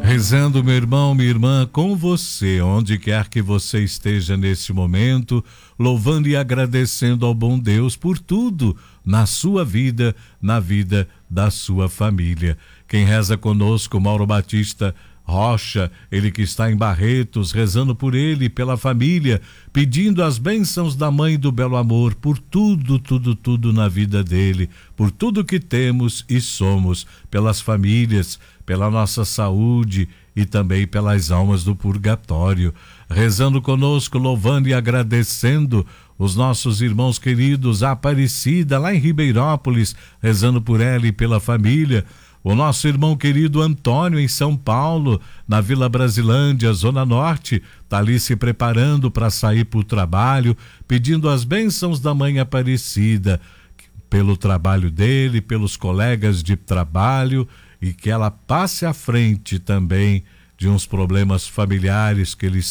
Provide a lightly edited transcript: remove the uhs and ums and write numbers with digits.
Rezando, meu irmão, minha irmã, com você, onde quer que você esteja neste momento, louvando e agradecendo ao bom Deus por tudo na sua vida, na vida da sua família. Quem reza conosco, Mauro Batista Rocha, ele que está em Barretos, rezando por ele e pela família, pedindo as bênçãos da Mãe do Belo Amor por tudo, tudo na vida dele, por tudo que temos e somos, pelas famílias, pela nossa saúde e também pelas almas do purgatório. Rezando conosco, louvando e agradecendo os nossos irmãos queridos, a Aparecida lá em Ribeirópolis, rezando por ela e pela família. O nosso irmão querido Antônio em São Paulo, na Vila Brasilândia, Zona Norte, está ali se preparando para sair para o trabalho, pedindo as bênçãos da Mãe Aparecida, pelo trabalho dele, pelos colegas de trabalho, e que ela passe à frente também de uns problemas familiares que ele